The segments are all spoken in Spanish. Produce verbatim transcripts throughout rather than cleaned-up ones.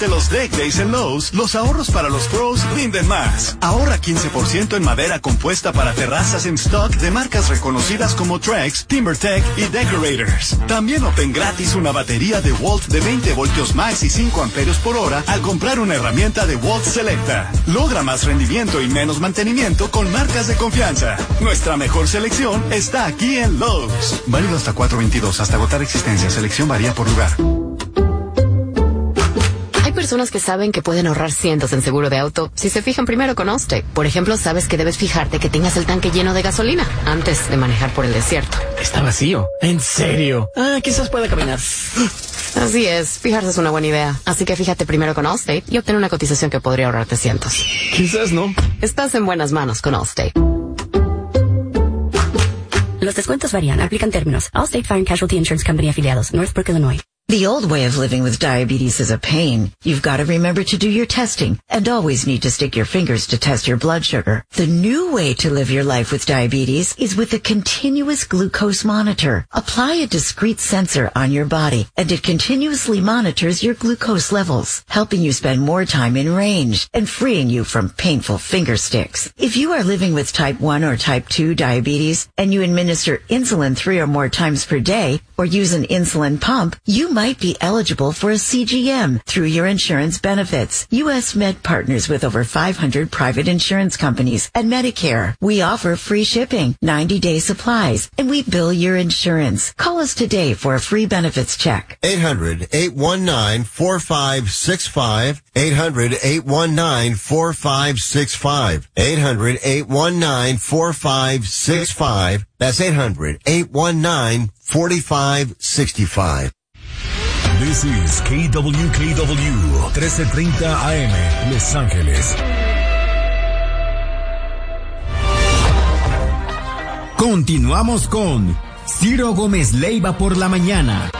De los Deck Days en Lowe's, los ahorros para los pros rinden más. Ahorra quince por ciento en madera compuesta para terrazas en stock de marcas reconocidas como Trex, TimberTech y Decorators. También obtén gratis una batería de Walt de veinte voltios max y cinco amperios por hora al comprar una herramienta de Walt Selecta. Logra más rendimiento y menos mantenimiento con marcas de confianza. Nuestra mejor selección está aquí en Lowe's. Válido hasta cuatro veintidós, hasta agotar existencia. Selección varía por lugar. Hay personas que saben que pueden ahorrar cientos en seguro de auto si se fijan primero con Allstate. Por ejemplo, sabes que debes fijarte que tengas el tanque lleno de gasolina antes de manejar por el desierto. Está vacío. ¿En serio? Ah, quizás pueda caminar. Así es, fijarse es una buena idea. Así que fíjate primero con Allstate y obtén una cotización que podría ahorrarte cientos. Quizás no. Estás en buenas manos con Allstate. Los descuentos varían. Aplican términos. Allstate Fire and Casualty Insurance Company afiliados. Northbrook, Illinois. The old way of living with diabetes is a pain. You've got to remember to do your testing and always need to stick your fingers to test your blood sugar. The new way to live your life with diabetes is with a continuous glucose monitor. Apply a discrete sensor on your body and it continuously monitors your glucose levels, helping you spend more time in range and freeing you from painful finger sticks. If you are living with type one or type two diabetes and you administer insulin three or more times per day or use an insulin pump, you might might be eligible for a C G M through your insurance benefits. U S Med partners with over five hundred private insurance companies and Medicare. We offer free shipping, ninety day supplies, and we bill your insurance. Call us today for a free benefits check. eight hundred, eight one nine, four five six five. eight hundred, eight one nine, four five six five. eight hundred, eight one nine, four five six five. That's eight hundred, eight one nine, four five six five. This is K W K W, trece treinta A M, Los Ángeles. Continuamos con Ciro Gómez Leiva por la mañana.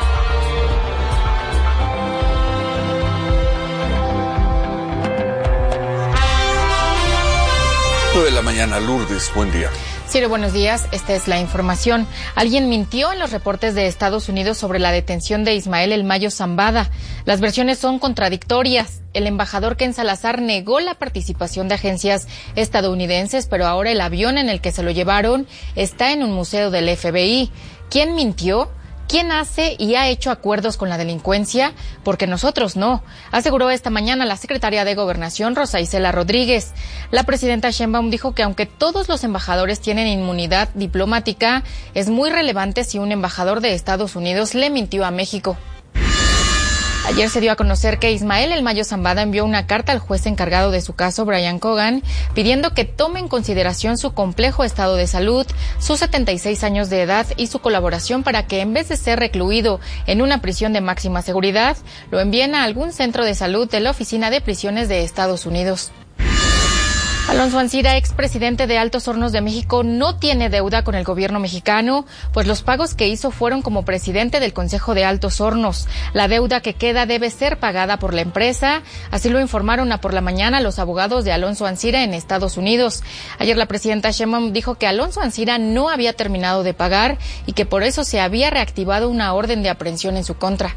nueve de la mañana, Lourdes, buen día. Ciro, buenos días. Esta es la información. Alguien mintió en los reportes de Estados Unidos sobre la detención de Ismael El Mayo Zambada. Las versiones son contradictorias. El embajador Ken Salazar negó la participación de agencias estadounidenses, pero ahora el avión en el que se lo llevaron está en un museo del F B I. ¿Quién mintió? ¿Quién hace y ha hecho acuerdos con la delincuencia? Porque nosotros no, aseguró esta mañana la secretaria de Gobernación, Rosa Isela Rodríguez. La presidenta Sheinbaum dijo que aunque todos los embajadores tienen inmunidad diplomática, es muy relevante si un embajador de Estados Unidos le mintió a México. Ayer se dio a conocer que Ismael El Mayo Zambada envió una carta al juez encargado de su caso, Brian Cogan, pidiendo que tome en consideración su complejo estado de salud, sus setenta y seis años de edad y su colaboración para que, en vez de ser recluido en una prisión de máxima seguridad, lo envíen a algún centro de salud de la Oficina de Prisiones de Estados Unidos. Alonso Ancira, expresidente de Altos Hornos de México, no tiene deuda con el gobierno mexicano, pues los pagos que hizo fueron como presidente del Consejo de Altos Hornos. La deuda que queda debe ser pagada por la empresa, así lo informaron a por la mañana los abogados de Alonso Ancira en Estados Unidos. Ayer la presidenta Sheinbaum dijo que Alonso Ancira no había terminado de pagar y que por eso se había reactivado una orden de aprehensión en su contra.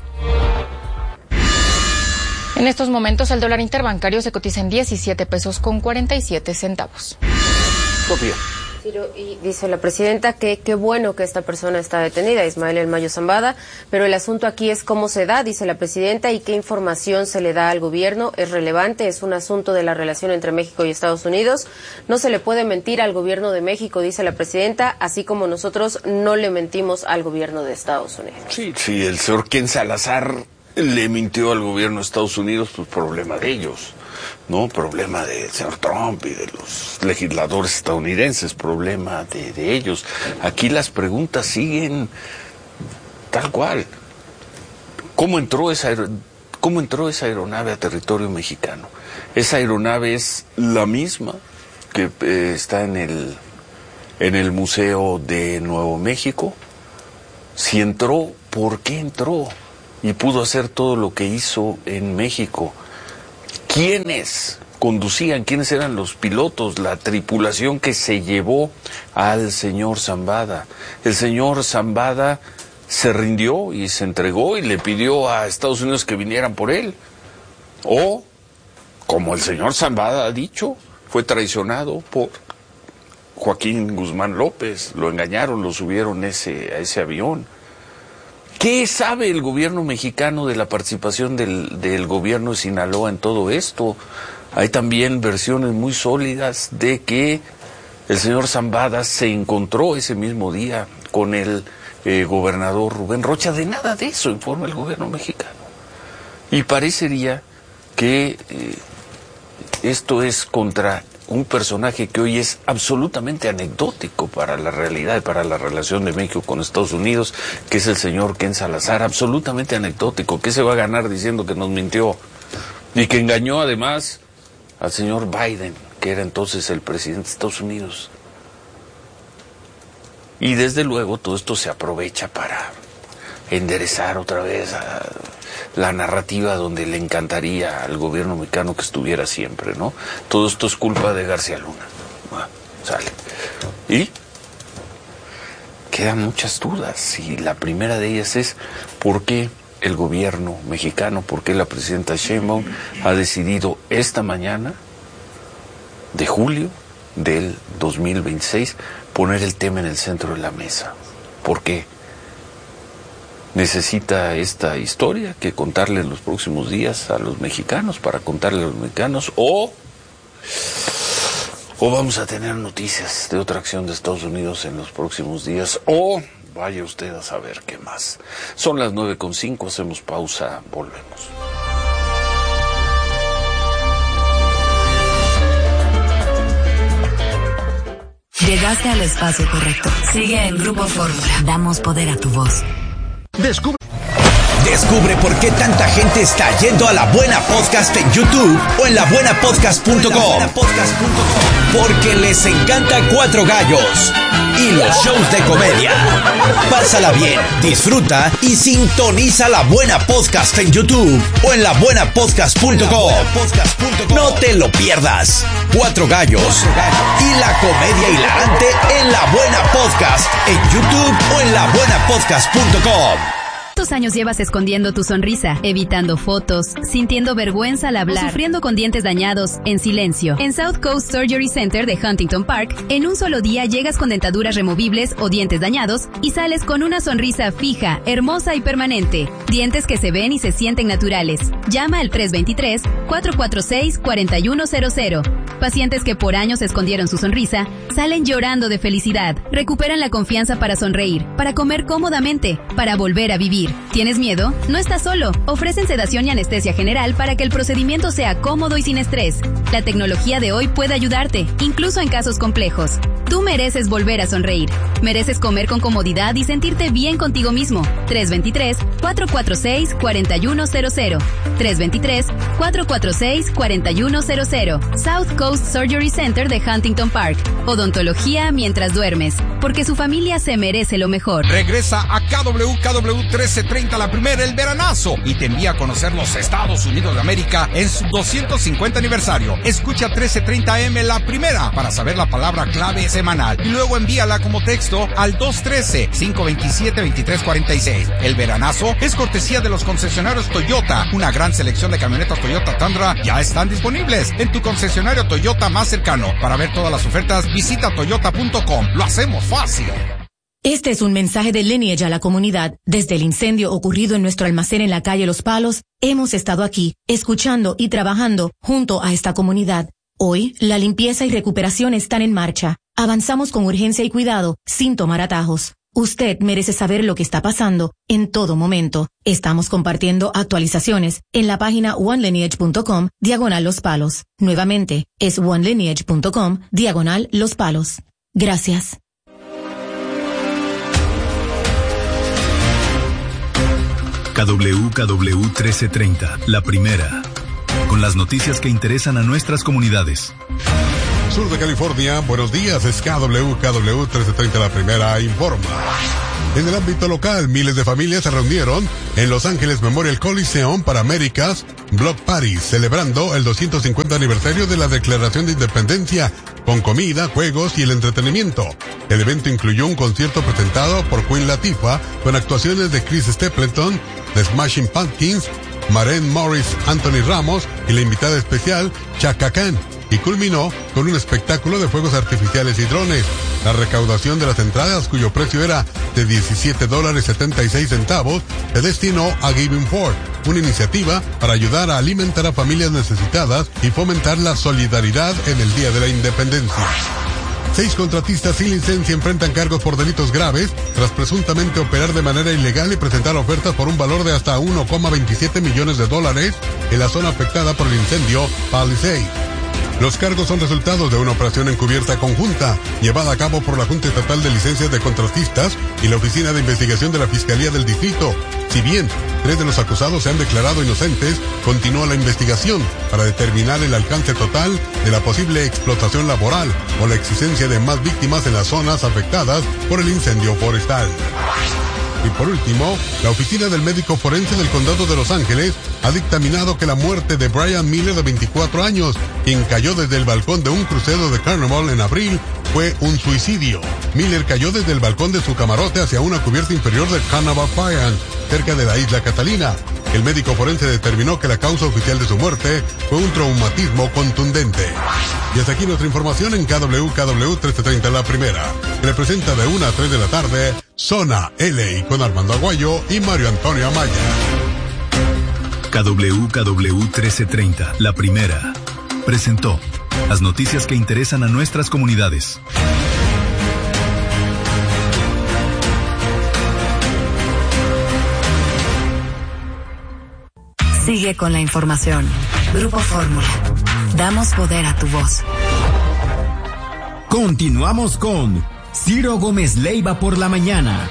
En estos momentos el dólar interbancario se cotiza en diecisiete pesos con cuarenta y siete centavos. Sofía. Y dice la presidenta que qué bueno que esta persona está detenida, Ismael El Mayo Zambada, pero el asunto aquí es cómo se da, dice la presidenta, y qué información se le da al gobierno. Es relevante, es un asunto de la relación entre México y Estados Unidos. No se le puede mentir al gobierno de México, dice la presidenta, así como nosotros no le mentimos al gobierno de Estados Unidos. Sí, sí, el señor Ken Salazar le mintió al gobierno de Estados Unidos, pues problema de ellos, ¿no? Problema del señor Trump y de los legisladores estadounidenses, problema de, de ellos. Aquí las preguntas siguen tal cual. ¿Cómo entró esa, cómo entró esa aeronave a territorio mexicano? Esa aeronave es la misma que eh, está en el, en el Museo de Nuevo México. Si entró, ¿por qué entró? Y pudo hacer todo lo que hizo en México. ¿Quiénes conducían? ¿Quiénes eran los pilotos? La tripulación que se llevó al señor Zambada. El señor Zambada se rindió y se entregó y le pidió a Estados Unidos que vinieran por él. O, como el señor Zambada ha dicho, fue traicionado por Joaquín Guzmán López, lo engañaron, lo subieron ese, a ese avión. ¿Qué sabe el gobierno mexicano de la participación del, del gobierno de Sinaloa en todo esto? Hay también versiones muy sólidas de que el señor Zambada se encontró ese mismo día con el eh, gobernador Rubén Rocha. De nada de eso informa el gobierno mexicano. Y parecería que eh, esto es contra un personaje que hoy es absolutamente anecdótico para la realidad y para la relación de México con Estados Unidos, que es el señor Ken Salazar, absolutamente anecdótico. ¿Qué se va a ganar diciendo que nos mintió? Y que engañó además al señor Biden, que era entonces el presidente de Estados Unidos. Y desde luego todo esto se aprovecha para enderezar otra vez a la narrativa donde le encantaría al gobierno mexicano que estuviera siempre, ¿no? Todo esto es culpa de García Luna. Bueno, sale. Y quedan muchas dudas, y la primera de ellas es por qué el gobierno mexicano, por qué la presidenta Sheinbaum ha decidido esta mañana de julio del dos mil veintiséis poner el tema en el centro de la mesa. ¿Por qué? ¿Necesita esta historia que contarle en los próximos días a los mexicanos, para contarle a los mexicanos? ¿O, o vamos a tener noticias de otra acción de Estados Unidos en los próximos días? ¿O vaya usted a saber qué más? Son las nueve con cinco, hacemos pausa, volvemos. Llegaste al espacio correcto. Sigue en Grupo Fórmula. Damos poder a tu voz. Descubre. Descubre por qué tanta gente está yendo a La Buena Podcast en YouTube o en la buena podcast punto com. Porque les encanta Cuatro Gallos y los shows de comedia. Pásala bien, disfruta y sintoniza La Buena Podcast en YouTube o en la buena podcast punto com. No te lo pierdas. Cuatro Gallos y la comedia hilarante en La Buena Podcast en YouTube o en la buena podcast punto com. ¿Cuántos años llevas escondiendo tu sonrisa, evitando fotos, sintiendo vergüenza al hablar, o sufriendo con dientes dañados en silencio? En South Coast Surgery Center de Huntington Park, en un solo día llegas con dentaduras removibles o dientes dañados y sales con una sonrisa fija, hermosa y permanente. Dientes que se ven y se sienten naturales. Llama al tres dos tres, cuatro cuatro seis, cuatro uno cero cero. Pacientes que por años escondieron su sonrisa, salen llorando de felicidad. Recuperan la confianza para sonreír, para comer cómodamente, para volver a vivir. ¿Tienes miedo? No estás solo. Ofrecen sedación y anestesia general para que el procedimiento sea cómodo y sin estrés. La tecnología de hoy puede ayudarte, incluso en casos complejos. Tú mereces volver a sonreír. Mereces comer con comodidad y sentirte bien contigo mismo. tres dos tres, cuatro cuatro seis, cuatro uno cero cero. tres dos tres, cuatro cuatro seis, cuatro uno cero cero. South Coast Surgery Center de Huntington Park. Odontología mientras duermes. Porque su familia se merece lo mejor. Regresa a K W K W trece treinta la primera, el veranazo, y te envía a conocer los Estados Unidos de América en su doscientos cincuenta aniversario. Escucha trece treinta A M la primera para saber la palabra clave semanal y luego envíala como texto al dos uno tres, cinco dos siete, dos tres cuatro seis. El veranazo es cortesía de los concesionarios Toyota. Una gran selección de camionetas Toyota Tundra ya están disponibles en tu concesionario Toyota más cercano. Para ver todas las ofertas, visita toyota punto com. Lo hacemos fácil. Este es un mensaje de Lineage a la comunidad. Desde el incendio ocurrido en nuestro almacén en la calle Los Palos, hemos estado aquí, escuchando y trabajando junto a esta comunidad. Hoy, la limpieza y recuperación están en marcha. Avanzamos con urgencia y cuidado, sin tomar atajos. Usted merece saber lo que está pasando en todo momento. Estamos compartiendo actualizaciones en la página one lineage punto com, diagonal Los Palos. Nuevamente, es one lineage punto com, diagonal Los Palos. Gracias. K W K W trece treinta, la primera, con las noticias que interesan a nuestras comunidades. Sur de California, buenos días, es K W K W trece treinta, la primera, informa. En el ámbito local, miles de familias se reunieron en Los Ángeles Memorial Coliseum para Américas Block Party, celebrando el doscientos cincuenta aniversario de la Declaración de Independencia, con comida, juegos y el entretenimiento. El evento incluyó un concierto presentado por Queen Latifah, con actuaciones de Chris Stapleton, The Smashing Pumpkins, Maren Morris, Anthony Ramos y la invitada especial Chaka Khan, y culminó con un espectáculo de fuegos artificiales y drones. La recaudación de las entradas, cuyo precio era de diecisiete dólares setenta y seis centavos, se destinó a Giving For, una iniciativa para ayudar a alimentar a familias necesitadas y fomentar la solidaridad en el Día de la Independencia. Seis contratistas sin licencia enfrentan cargos por delitos graves tras presuntamente operar de manera ilegal y presentar ofertas por un valor de hasta uno coma veintisiete millones de dólares en la zona afectada por el incendio Palisades. Los cargos son resultados de una operación encubierta conjunta llevada a cabo por la Junta Estatal de Licencias de Contratistas y la Oficina de Investigación de la Fiscalía del Distrito. Si bien tres de los acusados se han declarado inocentes, continúa la investigación para determinar el alcance total de la posible explotación laboral o la existencia de más víctimas en las zonas afectadas por el incendio forestal. Y por último, la Oficina del Médico Forense del Condado de Los Ángeles ha dictaminado que la muerte de Brian Miller, de veinticuatro años, quien cayó desde el balcón de un crucero de Carnival en abril, fue un suicidio. Miller cayó desde el balcón de su camarote hacia una cubierta inferior del Carnival Pier, cerca de la isla Catalina. El médico forense determinó que la causa oficial de su muerte fue un traumatismo contundente. Y hasta aquí nuestra información en K W K W trece treinta La Primera, que le presenta de una a tres de la tarde Zona L A con Armando Aguayo y Mario Antonio Amaya. K W K W trece treinta La Primera presentó las noticias que interesan a nuestras comunidades. Sigue con la información. Grupo Fórmula. Damos poder a tu voz. Continuamos con Ciro Gómez Leiva por la mañana.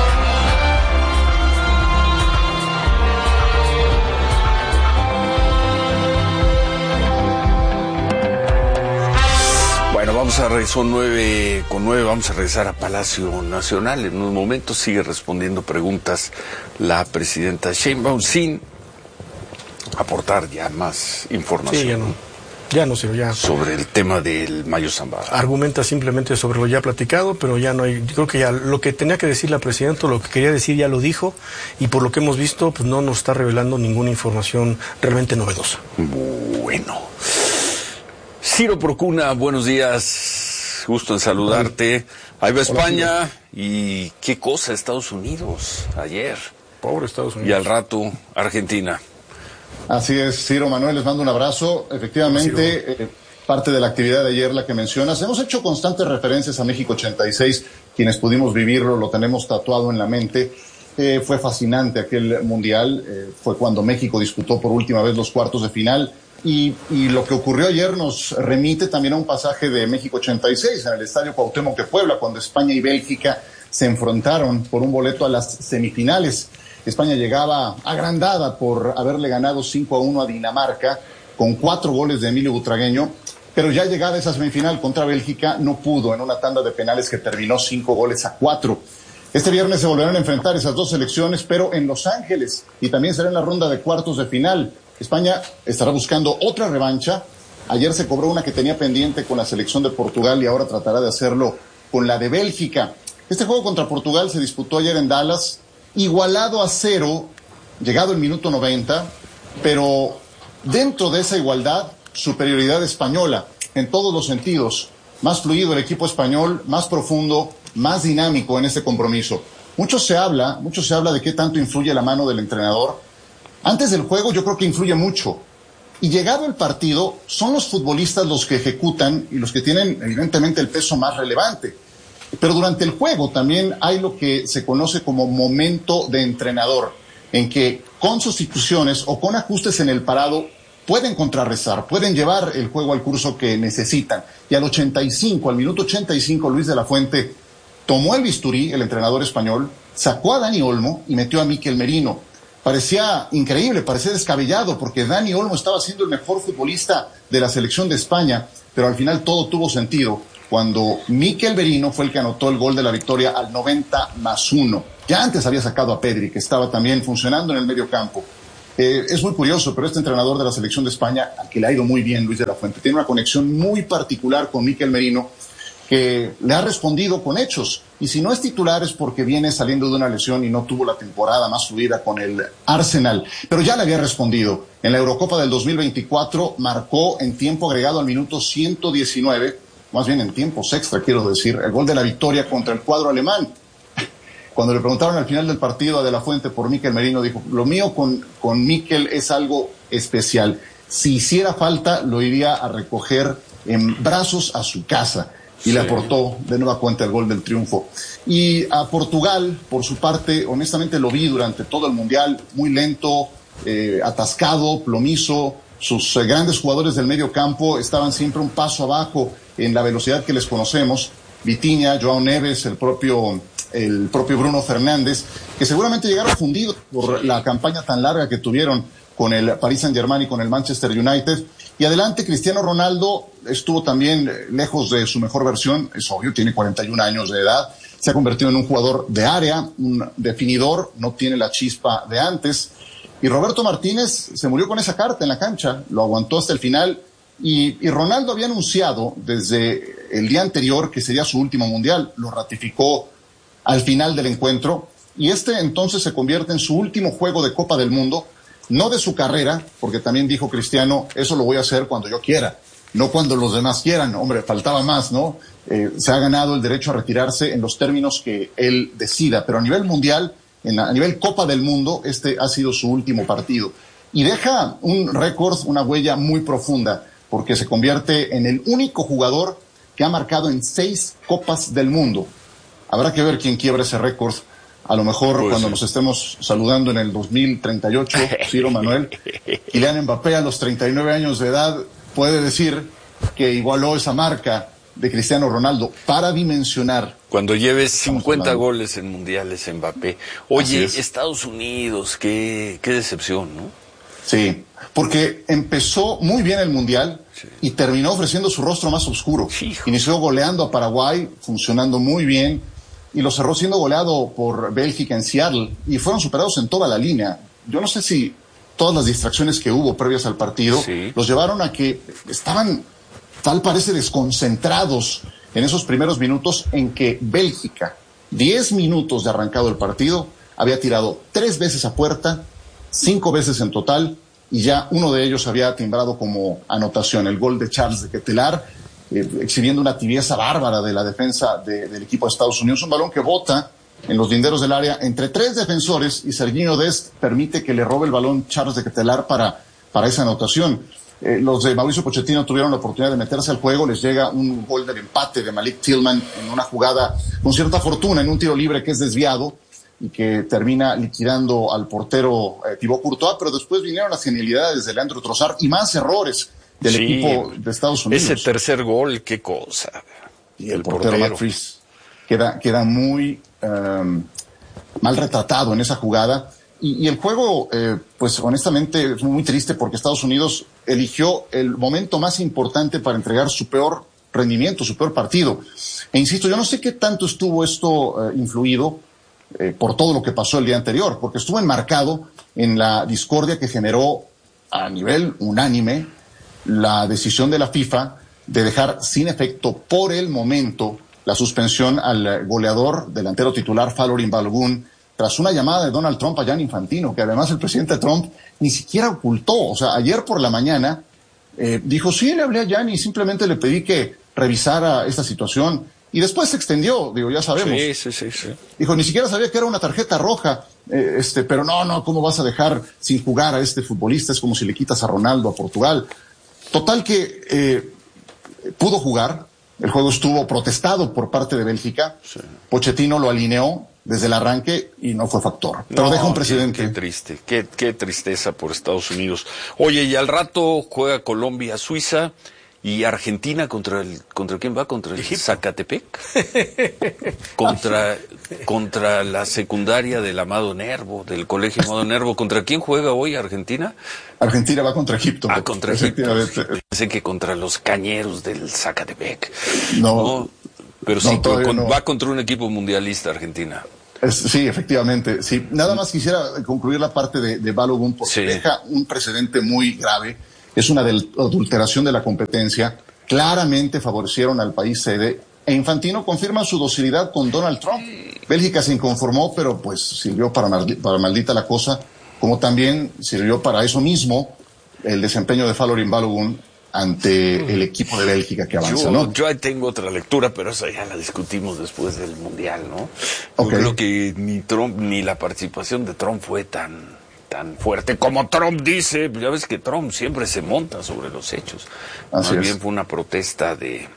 Bueno, vamos a regresar, son nueve con nueve, vamos a regresar a Palacio Nacional. En unos momentos sigue respondiendo preguntas la presidenta Sheinbaum sin aportar ya más información. Sí, ya no, ya no sé, ya. Sobre el tema del Mayo Zambada. Argumenta simplemente sobre lo ya platicado, pero ya no hay, yo creo que ya lo que tenía que decir la presidenta, lo que quería decir ya lo dijo, y por lo que hemos visto, pues no nos está revelando ninguna información realmente novedosa. Bueno. Ciro Procuna, buenos días, gusto en saludarte. Ahí va España, y qué cosa Estados Unidos ayer. Pobre Estados Unidos. Y al rato Argentina. Así es, Ciro Manuel, les mando un abrazo. Efectivamente, eh, parte de la actividad de ayer, la que mencionas, hemos hecho constantes referencias a México ochenta y seis, quienes pudimos vivirlo, lo tenemos tatuado en la mente. Eh, fue fascinante aquel mundial, eh, fue cuando México disputó por última vez los cuartos de final, y, y lo que ocurrió ayer nos remite también a un pasaje de México ochenta y seis en el Estadio Cuauhtémoc de Puebla, cuando España y Bélgica se enfrentaron por un boleto a las semifinales. España llegaba agrandada por haberle ganado cinco a uno a Dinamarca con cuatro goles de Emilio Butragueño, pero ya llegada a esa semifinal contra Bélgica no pudo en una tanda de penales que terminó cinco goles a cuatro. Este viernes se volverán a enfrentar esas dos selecciones, pero en Los Ángeles, y también será en la ronda de cuartos de final. España estará buscando otra revancha. Ayer se cobró una que tenía pendiente con la selección de Portugal y ahora tratará de hacerlo con la de Bélgica. Este juego contra Portugal se disputó ayer en Dallas, igualado a cero, llegado el minuto noventa, pero dentro de esa igualdad, superioridad española en todos los sentidos. Más fluido el equipo español, más profundo, más dinámico en este compromiso. Mucho se habla, mucho se habla de qué tanto influye la mano del entrenador. Antes del juego yo creo que influye mucho. Y llegado el partido, son los futbolistas los que ejecutan y los que tienen evidentemente el peso más relevante. Pero durante el juego también hay lo que se conoce como momento de entrenador, en que con sustituciones o con ajustes en el parado pueden contrarrestar, pueden llevar el juego al curso que necesitan. Y al ochenta y cinco, al minuto ochenta y cinco, Luis de la Fuente tomó el bisturí, el entrenador español, sacó a Dani Olmo y metió a Mikel Merino. Parecía increíble, parecía descabellado, porque Dani Olmo estaba siendo el mejor futbolista de la selección de España, pero al final todo tuvo sentido cuando Mikel Merino fue el que anotó el gol de la victoria al noventa más uno. Ya antes había sacado a Pedri, que estaba también funcionando en el medio campo. Eh, es muy curioso, pero este entrenador de la selección de España, al que le ha ido muy bien, Luis de la Fuente, tiene una conexión muy particular con Mikel Merino, que le ha respondido con hechos. Y si no es titular es porque viene saliendo de una lesión y no tuvo la temporada más fluida con el Arsenal. Pero ya le había respondido. En la Eurocopa del dos mil veinticuatro marcó en tiempo agregado al minuto ciento diecinueve, más bien en tiempos extra, quiero decir, el gol de la victoria contra el cuadro alemán. Cuando le preguntaron al final del partido a De La Fuente por Mikel Merino, dijo, lo mío con, con Mikel es algo especial. Si hiciera falta, lo iría a recoger en brazos a su casa. Y sí, le aportó de nueva cuenta el gol del triunfo. Y a Portugal, por su parte, honestamente lo vi durante todo el Mundial, muy lento, eh, atascado, plomizo. Sus eh, grandes jugadores del medio campo estaban siempre un paso abajo en la velocidad que les conocemos. Vitinha, Joao Neves, el propio, el propio Bruno Fernández, que seguramente llegaron fundidos por la campaña tan larga que tuvieron con el Paris Saint-Germain y con el Manchester United. Y adelante, Cristiano Ronaldo estuvo también lejos de su mejor versión, es obvio, tiene cuarenta y un años de edad, se ha convertido en un jugador de área, un definidor, no tiene la chispa de antes. Y Roberto Martínez se murió con esa carta en la cancha, lo aguantó hasta el final. Y, y Ronaldo había anunciado desde el día anterior que sería su último mundial, lo ratificó al final del encuentro, y este entonces se convierte en su último juego de Copa del Mundo, no de su carrera, porque también dijo Cristiano, eso lo voy a hacer cuando yo quiera, no cuando los demás quieran. Hombre, faltaba más, ¿no? Eh, se ha ganado el derecho a retirarse en los términos que él decida, pero a nivel mundial, en la, a nivel Copa del Mundo, este ha sido su último partido. Y deja un récord, una huella muy profunda, porque se convierte en el único jugador que ha marcado en seis Copas del Mundo. Habrá que ver quién quiebra ese récord. A lo mejor pues cuando sí. nos estemos saludando en el dos mil treinta y ocho, Ciro Manuel, Kylian Mbappé a los treinta y nueve años de edad puede decir que igualó esa marca de Cristiano Ronaldo para dimensionar. Cuando lleves cincuenta goles en mundiales, Mbappé. Oye, Estados Unidos, qué, qué decepción, ¿no? Sí, porque empezó muy bien el mundial sí. y terminó ofreciendo su rostro más oscuro. Sí, inició goleando a Paraguay, funcionando muy bien, y lo cerró siendo goleado por Bélgica en Seattle, y fueron superados en toda la línea. Yo no sé si todas las distracciones que hubo previas al partido sí. los llevaron a que estaban, tal parece, desconcentrados en esos primeros minutos en que Bélgica, diez minutos de arrancado el partido, había tirado tres veces a puerta, cinco veces en total, y ya uno de ellos había timbrado como anotación, el gol de Charles de Ketelaere, Eh, exhibiendo una tibieza bárbara de la defensa de, del equipo de Estados Unidos, un balón que bota en los linderos del área entre tres defensores, y Serginho Dest permite que le robe el balón Charles de Ketelaere para, para esa anotación. Eh, los de Mauricio Pochettino tuvieron la oportunidad de meterse al juego, les llega un gol del empate de Malik Tillman en una jugada con cierta fortuna, en un tiro libre que es desviado y que termina liquidando al portero eh, Thibaut Courtois, pero después vinieron las genialidades de Leandro Trossard y más errores del sí, equipo de Estados Unidos. Ese tercer gol, qué cosa. Y el, el portero, portero. Matt Freese queda, queda muy um, mal retratado en esa jugada. Y, y el juego, eh, pues honestamente, es muy triste porque Estados Unidos eligió el momento más importante para entregar su peor rendimiento, su peor partido. E insisto, yo no sé qué tanto estuvo esto eh, influido eh, por todo lo que pasó el día anterior, porque estuvo enmarcado en la discordia que generó a nivel unánime la decisión de la FIFA de dejar sin efecto por el momento la suspensión al goleador delantero titular Falorin Balogun tras una llamada de Donald Trump a Gianni Infantino, que además el presidente Trump ni siquiera ocultó. O sea, ayer por la mañana eh, dijo, sí, le hablé a Gianni y simplemente le pedí que revisara esta situación, y después se extendió, digo, ya sabemos. Sí, sí, sí, sí. Dijo, ni siquiera sabía que era una tarjeta roja, eh, este, pero no, no, ¿cómo vas a dejar sin jugar a este futbolista? Es como si le quitas a Ronaldo a Portugal. Total que eh, pudo jugar, el juego estuvo protestado por parte de Bélgica, sí. Pochettino lo alineó desde el arranque y no fue factor. Pero no, deja un precedente. Qué, qué triste, qué, qué tristeza por Estados Unidos. Oye, y al rato juega Colombia, Suiza, y Argentina contra el, ¿contra quién va? Contra el Egipto. Zacatepec. contra, contra la secundaria del Amado Nervo, del Colegio Amado Nervo. ¿Contra quién juega hoy Argentina? Argentina va contra Egipto. Ah, contra Egipto. Pensé que contra los cañeros del Zacatepec. No. no pero sí, no, con, no. va contra un equipo mundialista Argentina. Es, sí, efectivamente. Sí. Nada más quisiera concluir la parte de, de Balogun porque sí. deja un precedente muy grave. Es una adulteración de la competencia. Claramente favorecieron al país sede e Infantino confirman su docilidad con Donald Trump. Bélgica se inconformó, pero pues sirvió para, para maldita la cosa, como también sirvió para eso mismo el desempeño de Falorin Balogun ante el equipo de Bélgica que avanza, yo, ¿no? Yo ahí tengo otra lectura, pero esa ya la discutimos después del Mundial, ¿no? Yo Okay. creo que ni Trump, ni la participación de Trump fue tan, tan fuerte como Trump dice. Ya ves que Trump siempre se monta sobre los hechos. Así Más bien es. fue una protesta de,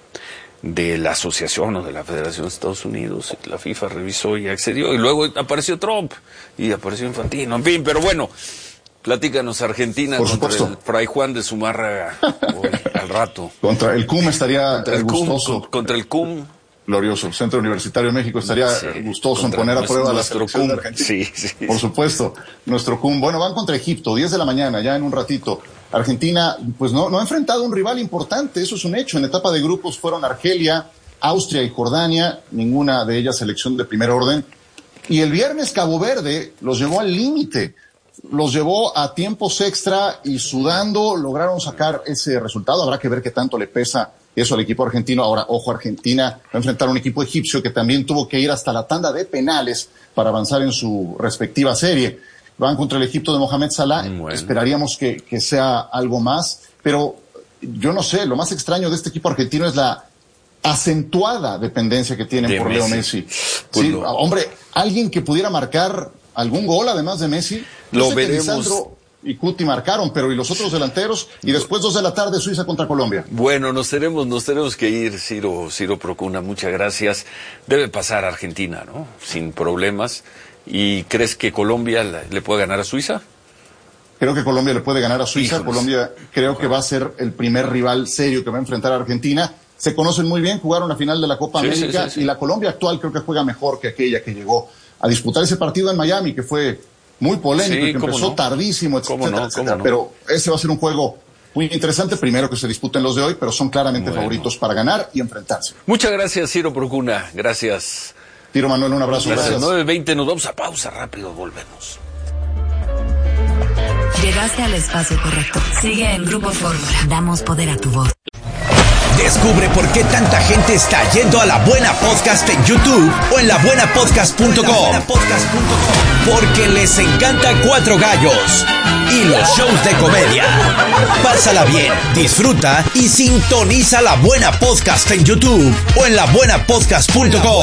de la asociación o de la Federación de Estados Unidos. La FIFA revisó y accedió. Y luego apareció Trump y apareció Infantino. En fin, pero bueno... Platícanos, Argentina Por contra supuesto. el Fray Juan de Zumárraga hoy, al rato. Contra el C U M estaría Contra el C U M, gustoso. con- contra el C U M. Glorioso. Centro Universitario de México estaría Sí, gustoso en contra poner a nuestro- prueba la nuestro selección de C U M. Argentina. Sí, sí. Por supuesto. Nuestro C U M. Bueno, van contra Egipto, diez de la mañana, ya en un ratito. Argentina, pues no, no ha enfrentado a un rival importante, eso es un hecho. En etapa de grupos fueron Argelia, Austria y Jordania, ninguna de ellas selección de primer orden. Y el viernes Cabo Verde los llevó al límite. Los llevó a tiempos extra y sudando lograron sacar ese resultado. Habrá que ver qué tanto le pesa eso al equipo argentino. Ahora, ojo, Argentina va a enfrentar a un equipo egipcio que también tuvo que ir hasta la tanda de penales para avanzar en su respectiva serie. Van contra el Egipto de Mohamed Salah. Bueno. Esperaríamos que, que sea algo más, pero yo no sé, lo más extraño de este equipo argentino es la acentuada dependencia que tienen De por Leo Messi. Messi. Pues Sí, lo- hombre, alguien que pudiera marcar algún gol además de Messi. Yo Lo sé que veremos. Lisandro y Cuti marcaron, pero y los otros delanteros, y después dos de la tarde Suiza contra Colombia. Bueno, nos tenemos, nos tenemos que ir, Ciro, Ciro Procuna, muchas gracias. Debe pasar a Argentina, ¿no? Sin problemas. ¿Y crees que Colombia la- le puede ganar a Suiza? Creo que Colombia le puede ganar a Suiza. Híjoles. Colombia creo que va a ser el primer rival serio que va a enfrentar a Argentina. Se conocen muy bien, jugaron la final de la Copa Sí, América sí, sí, sí. y la Colombia actual creo que juega mejor que aquella que llegó a disputar ese partido en Miami, que fue muy polémico Sí, y que cómo empezó no. tardísimo, etcétera, Cómo no, etcétera. cómo no. Pero ese va a ser un juego muy interesante, primero que se disputen los de hoy, pero son claramente Bueno. favoritos para ganar y enfrentarse. Muchas gracias, Ciro Procuna. Gracias. Tiro Manuel, un abrazo. Gracias. Gracias. nueve veinte, nos vamos a pausa rápido, volvemos. Llegaste al espacio correcto. Sigue en Grupo Fórmula. Damos poder a tu voz. Descubre por qué tanta gente está yendo a La Buena Podcast en YouTube o en la buena podcast punto com. Porque les encanta Cuatro Gallos y los shows de comedia. Pásala bien, disfruta y sintoniza La Buena Podcast en YouTube o en la buena podcast punto com.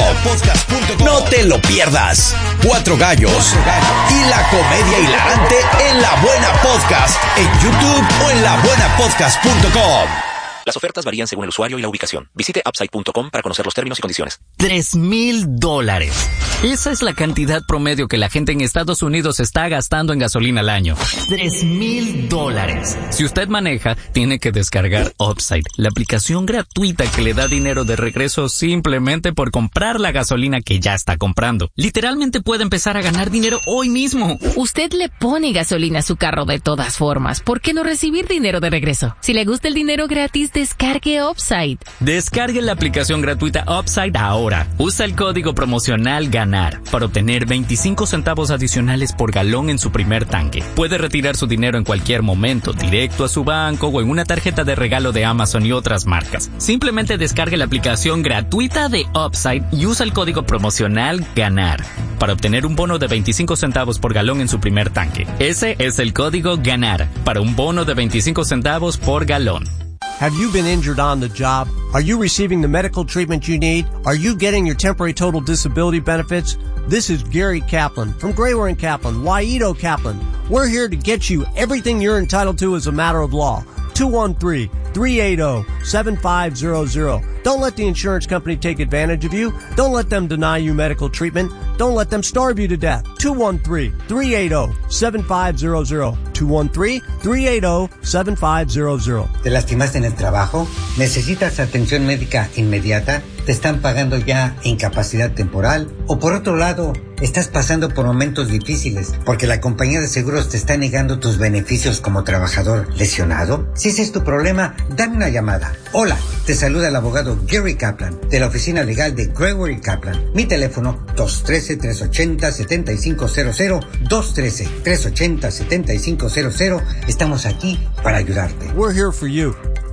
No te lo pierdas. Cuatro Gallos y la comedia hilarante en La Buena Podcast en YouTube o en la buena podcast punto com. Las ofertas varían según el usuario y la ubicación. Visite upside punto com para conocer los términos y condiciones. Tres mil dólares. Esa es la cantidad promedio que la gente en Estados Unidos está gastando en gasolina al año. Tres mil dólares. Si usted maneja, tiene que descargar Upside, la aplicación gratuita que le da dinero de regreso simplemente por comprar la gasolina que ya está comprando. Literalmente puede empezar a ganar dinero hoy mismo. Usted le pone gasolina a su carro de todas formas. ¿Por qué no recibir dinero de regreso? Si le gusta el dinero gratis, descargue Upside. Descargue la aplicación gratuita Upside ahora. Usa el código promocional GANAR para obtener veinticinco centavos adicionales por galón en su primer tanque. Puede retirar su dinero en cualquier momento, directo a su banco o en una tarjeta de regalo de Amazon y otras marcas. Simplemente descargue la aplicación gratuita de Upside y usa el código promocional GANAR para obtener un bono de veinticinco centavos por galón en su primer tanque. Ese es el código GANAR para un bono de veinticinco centavos por galón. Have you been injured on the job? Are you receiving the medical treatment you need? Are you getting your temporary total disability benefits? This is Gary Kaplan from Grayware and Kaplan, Waito Kaplan. We're here to get you everything you're entitled to as a matter of law. two one three, three eight zero, seven five zero zero. Don't let the insurance company take advantage of you. Don't let them deny you medical treatment. Don't let them starve you to death. two one three, three eight zero, seven five zero zero. two one three, three eight zero, seven five zero zero. ¿Te lastimaste en el trabajo? ¿Necesitas atención médica inmediata? ¿Te están pagando ya incapacidad temporal? O por otro lado, estás pasando por momentos difíciles porque la compañía de seguros te está negando tus beneficios como trabajador lesionado. Si ese es tu problema, dame una llamada. Hola, te saluda el abogado Gary Kaplan de la oficina legal de Grayware y Kaplan. Mi teléfono dos uno tres, tres ocho cero, siete cinco cero cero, dos uno tres, tres ocho cero, siete cinco cero cero. Estamos aquí para ayudarte. We're here for you.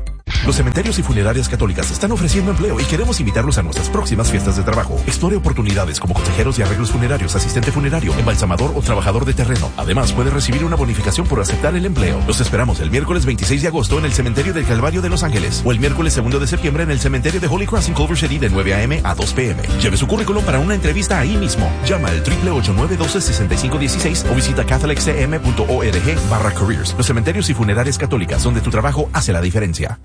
Los cementerios y funerarias católicas están ofreciendo empleo y queremos invitarlos a nuestras próximas fiestas de trabajo. Explore oportunidades como consejeros y arreglos funerarios, asistente funerario, embalsamador o trabajador de terreno. Además, puede recibir una bonificación por aceptar el empleo. Los esperamos el miércoles veintiséis de agosto en el Cementerio del Calvario de Los Ángeles o el miércoles segundo de septiembre en el Cementerio de Holy Cross en Culver City de nueve a eme a dos pe eme. Lleve su currículum para una entrevista ahí mismo. Llama al triple ocho nueve uno dos seis cinco uno seis o visita catholic c m punto org barra careers. Los cementerios y funerarias católicas, donde tu trabajo hace la diferencia.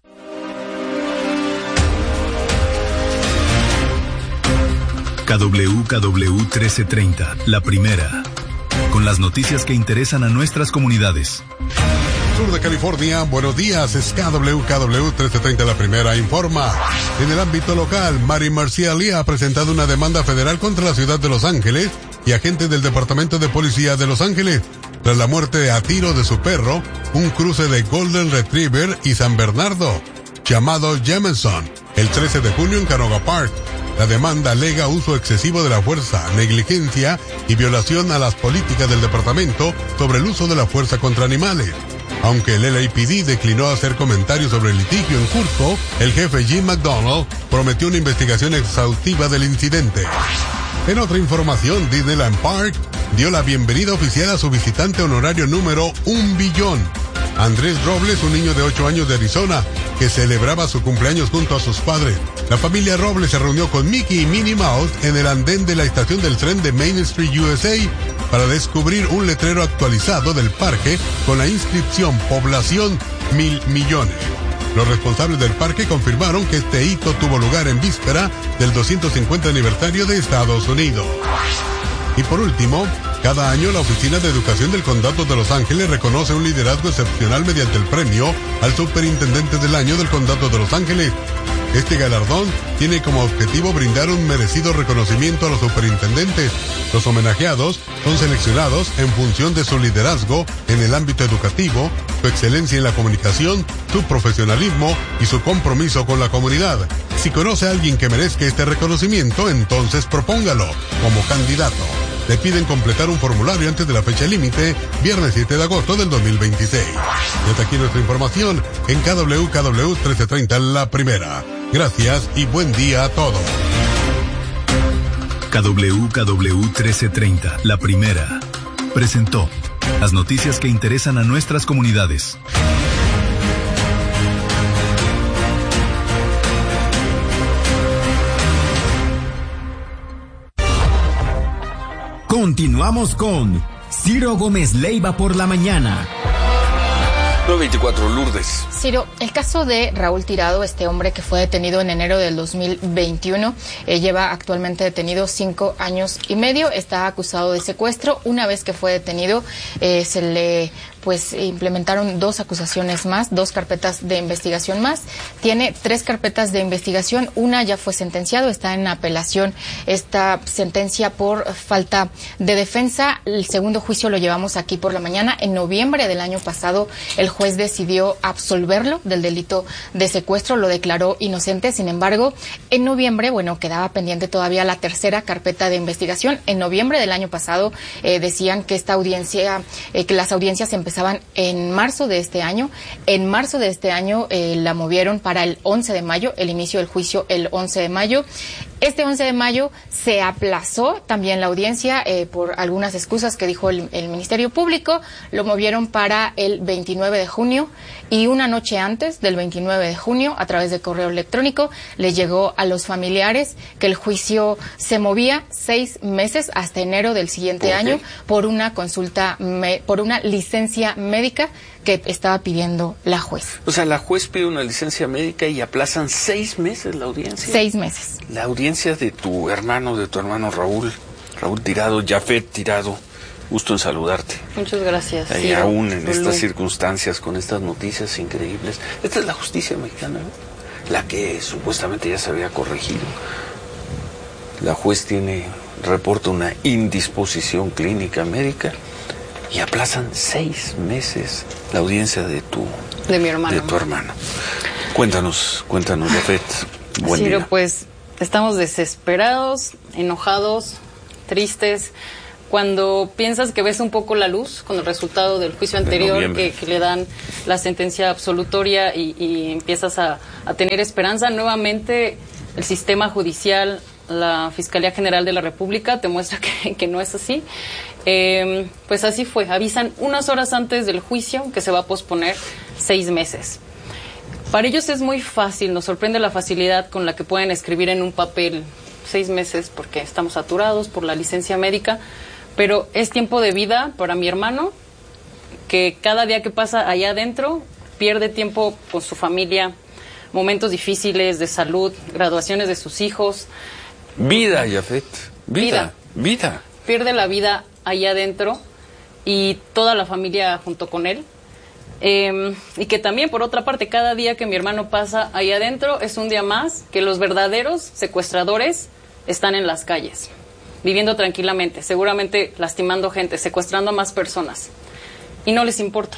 K W K W trece treinta, la primera. Con las noticias que interesan a nuestras comunidades. Sur de California, buenos días, es K W K W trece treinta, la primera informa. En el ámbito local, Mary Marciali ha presentado una demanda federal contra la ciudad de Los Ángeles y agentes del Departamento de Policía de Los Ángeles, tras la muerte a tiro de su perro, un cruce de Golden Retriever y San Bernardo, llamado Jameson, el trece de junio en Canoga Park. La demanda alega uso excesivo de la fuerza, negligencia y violación a las políticas del departamento sobre el uso de la fuerza contra animales. Aunque el L A P D declinó hacer comentarios sobre el litigio en curso, el jefe Jim McDonald prometió una investigación exhaustiva del incidente. En otra información, Disneyland Park dio la bienvenida oficial a su visitante honorario número un billón. Andrés Robles, un niño de ocho años de Arizona, que celebraba su cumpleaños junto a sus padres. La familia Robles se reunió con Mickey y Minnie Mouse en el andén de la estación del tren de Main Street, U S A, para descubrir un letrero actualizado del parque con la inscripción Población Mil Millones. Los responsables del parque confirmaron que este hito tuvo lugar en víspera del doscientos cincuenta aniversario de Estados Unidos. Y por último, cada año la Oficina de Educación del Condado de Los Ángeles reconoce un liderazgo excepcional mediante el premio al Superintendente del Año del Condado de Los Ángeles. Este galardón tiene como objetivo brindar un merecido reconocimiento a los superintendentes. Los homenajeados son seleccionados en función de su liderazgo en el ámbito educativo, su excelencia en la comunicación, su profesionalismo y su compromiso con la comunidad. Si conoce a alguien que merezca este reconocimiento, entonces propóngalo como candidato. Le piden completar un formulario antes de la fecha límite, viernes siete de agosto del dos mil veintiséis. Y hasta aquí nuestra información en K W K W trece treinta, la primera. Gracias y buen día a todos. K W K W trece treinta, la primera, presentó las noticias que interesan a nuestras comunidades. Continuamos con Ciro Gómez Leiva por la mañana. nueve veinticuatro, Lourdes. Ciro, el caso de Raúl Tirado, este hombre que fue detenido en enero del dos mil veintiuno, eh, lleva actualmente detenido cinco años y medio, está acusado de secuestro. Una vez que fue detenido, eh, se le pues implementaron dos acusaciones más, dos carpetas de investigación más. Tiene tres carpetas de investigación, una ya fue sentenciado, está en apelación esta sentencia por falta de defensa. El segundo juicio lo llevamos aquí por la mañana. En noviembre del año pasado, el juez decidió absolverlo del delito de secuestro, lo declaró inocente. Sin embargo, en noviembre, bueno, quedaba pendiente todavía la tercera carpeta de investigación. En noviembre del año pasado eh, decían que esta audiencia, eh, que las audiencias empezaban en marzo de este año. En marzo de este año eh, la movieron para el once de mayo, el inicio del juicio el once de mayo. Este once de mayo se aplazó también la audiencia eh, por algunas excusas que dijo el, el Ministerio Público. Lo movieron para el veintinueve de junio y una noche antes del veintinueve de junio, a través de correo electrónico, le llegó a los familiares que el juicio se movía seis meses hasta enero del siguiente año por una consulta, me, por una licencia médica que estaba pidiendo la juez. O sea, la juez pide una licencia médica y aplazan seis meses la audiencia. Seis meses. La audiencia de tu hermano, de tu hermano Raúl, Raúl Tirado, Jafet Tirado. Gusto en saludarte. Muchas gracias. Y aún en estas circunstancias, con estas noticias increíbles. Esta es la justicia mexicana, ¿no? La que supuestamente ya se había corregido. La juez tiene, reporta una indisposición clínica médica y aplazan seis meses la audiencia de tu, de mi hermano. De tu hermano. Cuéntanos, cuéntanos, Jafet. Buen Ciro, día. pues estamos desesperados, enojados, tristes, cuando piensas que ves un poco la luz con el resultado del juicio anterior, que, que le dan la sentencia absolutoria y, y empiezas a, a tener esperanza, nuevamente el sistema judicial, la Fiscalía General de la República te muestra que, que no es así. Eh, pues así fue, avisan unas horas antes del juicio que se va a posponer seis meses. Para ellos es muy fácil, nos sorprende la facilidad con la que pueden escribir en un papel seis meses porque estamos saturados por la licencia médica, pero es tiempo de vida para mi hermano, que cada día que pasa allá adentro pierde tiempo con su familia, momentos difíciles de salud, graduaciones de sus hijos. Vida, Yafet, vida, vida. vida. Pierde la vida allá adentro y toda la familia junto con él. Eh, y que también, por otra parte, cada día que mi hermano pasa allá adentro es un día más que los verdaderos secuestradores están en las calles, viviendo tranquilamente, seguramente lastimando gente, secuestrando a más personas. Y no les importa.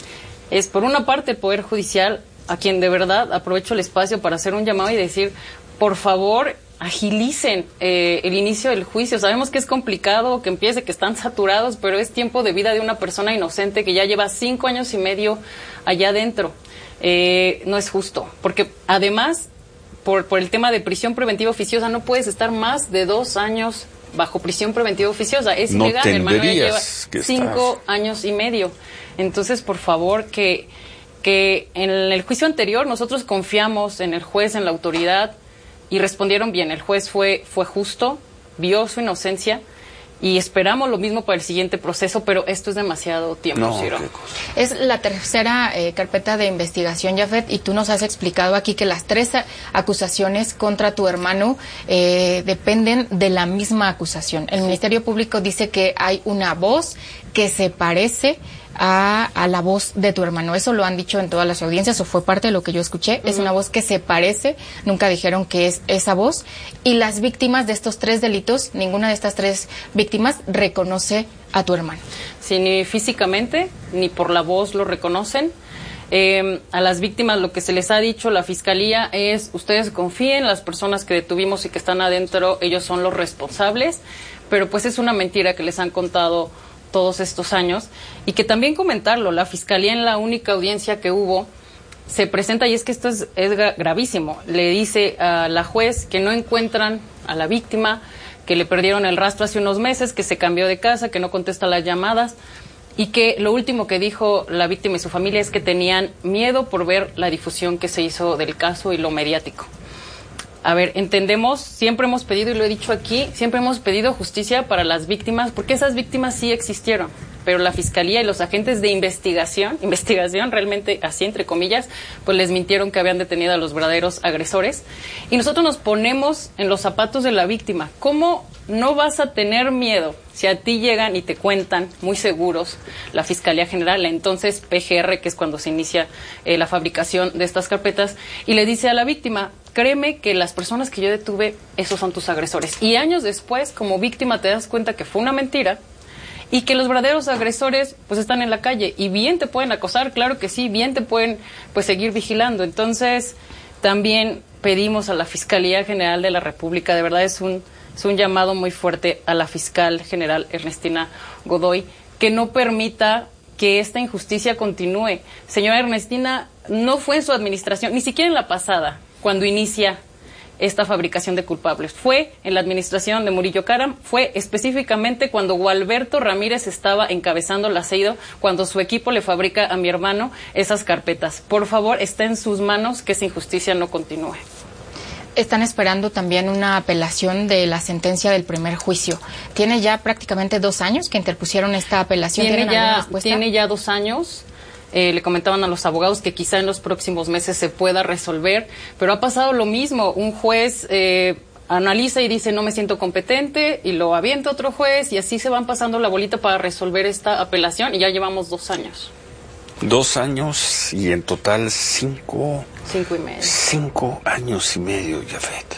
Es, por una parte, el Poder Judicial, a quien de verdad aprovecho el espacio para hacer un llamado y decir, por favor, agilicen eh, el inicio del juicio. Sabemos que es complicado, que empiece, que están saturados, pero es tiempo de vida de una persona inocente que ya lleva cinco años y medio allá adentro. Eh, no es justo, porque además, por, por el tema de prisión preventiva oficiosa, no puedes estar más de dos años bajo prisión preventiva oficiosa. Es no ilegal, mi hermano ya lleva cinco estás... años y medio. Entonces, por favor, que, que en el juicio anterior nosotros confiamos en el juez, en la autoridad, y respondieron bien. El juez fue, fue justo, vio su inocencia, y esperamos lo mismo para el siguiente proceso, pero esto es demasiado tiempo, no, Ciro. Es la tercera eh, carpeta de investigación, Yafet, y tú nos has explicado aquí que las tres acusaciones contra tu hermano eh, dependen de la misma acusación. El sí. Ministerio Público dice que hay una voz que se parece A, a la voz de tu hermano. Eso lo han dicho en todas las audiencias, o fue parte de lo que yo escuché. Uh-huh. Es una voz que se parece, nunca dijeron que es esa voz. Y las víctimas de estos tres delitos, ninguna de estas tres víctimas reconoce a tu hermano. Sí, ni físicamente, ni por la voz lo reconocen. Eh, a las víctimas lo que se les ha dicho, la Fiscalía, es ustedes confíen, las personas que detuvimos y que están adentro, ellos son los responsables. Pero pues es una mentira que les han contado todos estos años, y que también comentarlo, la Fiscalía en la única audiencia que hubo se presenta, y es que esto es, es gravísimo, le dice a la juez que no encuentran a la víctima, que le perdieron el rastro hace unos meses, que se cambió de casa, que no contesta las llamadas, y que lo último que dijo la víctima y su familia es que tenían miedo por ver la difusión que se hizo del caso y lo mediático. A ver, entendemos, siempre hemos pedido, y lo he dicho aquí, siempre hemos pedido justicia para las víctimas, porque esas víctimas sí existieron, pero la Fiscalía y los agentes de investigación, investigación realmente así entre comillas, pues les mintieron que habían detenido a los verdaderos agresores, y nosotros nos ponemos en los zapatos de la víctima. ¿Cómo no vas a tener miedo si a ti llegan y te cuentan, muy seguros, la Fiscalía General, la entonces P G R, que es cuando se inicia eh, la fabricación de estas carpetas, y le dice a la víctima, créeme que las personas que yo detuve, esos son tus agresores? Y años después, como víctima, te das cuenta que fue una mentira y que los verdaderos agresores pues están en la calle, y bien te pueden acosar, claro que sí, bien te pueden pues seguir vigilando. Entonces, también pedimos a la Fiscalía General de la República, de verdad es un, es un llamado muy fuerte a la Fiscal General Ernestina Godoy, que no permita que esta injusticia continúe. Señora Ernestina, no fue en su administración, ni siquiera en la pasada, cuando inicia esta fabricación de culpables. Fue en la administración de Murillo Karam, fue específicamente cuando Gualberto Ramírez estaba encabezando la CEIDO, cuando su equipo le fabrica a mi hermano esas carpetas. Por favor, está en sus manos que esa injusticia no continúe. Están esperando también una apelación de la sentencia del primer juicio. Tiene ya prácticamente dos años que interpusieron esta apelación. Tiene ya, tiene ya dos años. Eh, le comentaban a los abogados que quizá en los próximos meses se pueda resolver, pero ha pasado lo mismo. Un juez eh, analiza y dice no me siento competente, y lo avienta otro juez, y así se van pasando la bolita para resolver esta apelación, y ya llevamos dos años. Dos años y en total cinco... Cinco y medio. Cinco años y medio, Yafet.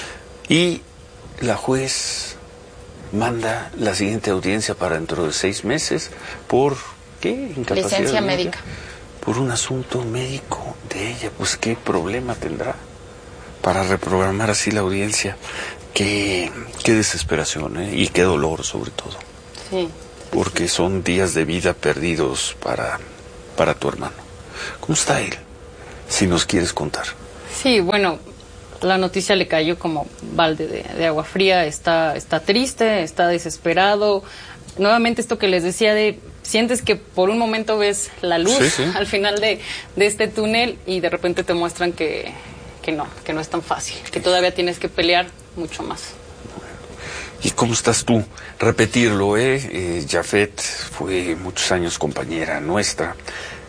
Y la juez manda la siguiente audiencia para dentro de seis meses por... ¿Qué? Incapacidad licencia médica. Por un asunto médico de ella. Pues qué problema tendrá para reprogramar así la audiencia. Qué, qué desesperación, ¿eh? Y qué dolor sobre todo. Sí. Porque son días de vida perdidos para, para tu hermano. ¿Cómo está él? Si nos quieres contar. Sí, bueno, la noticia le cayó como balde de, de agua fría. Está, está triste, está desesperado. Nuevamente esto que les decía de, sientes que por un momento ves la luz sí, sí. al final de, de este túnel y de repente te muestran que, que no, que no es tan fácil, que todavía tienes que pelear mucho más. ¿Y cómo estás tú? Repetirlo, ¿eh? eh Jafet fue muchos años compañera nuestra.